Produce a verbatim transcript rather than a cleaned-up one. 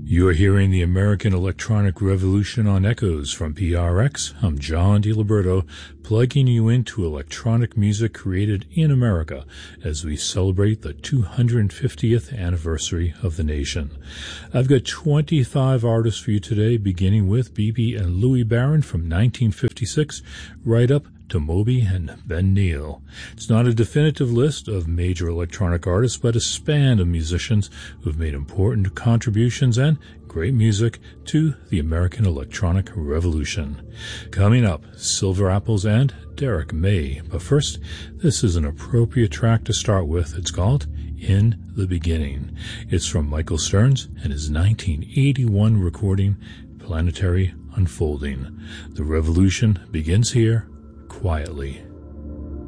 You're hearing the American Electronic Revolution on Echoes from P R X. I'm John DiLiberto, plugging you into electronic music created in America as we celebrate the two hundred fiftieth anniversary of the nation. I've got twenty-five artists for you today, beginning with B B and Louis Barron from nineteen fifty-six, right up to Moby and Ben Neal. It's not a definitive list of major electronic artists, but a span of musicians who've made important contributions and great music to the American Electronic Revolution. Coming up, Silver Apples and Derek May. But first, this is an appropriate track to start with. It's called In the Beginning. It's from Michael Stearns and his nineteen eighty-one recording, Planetary Unfolding. The revolution begins here, quietly.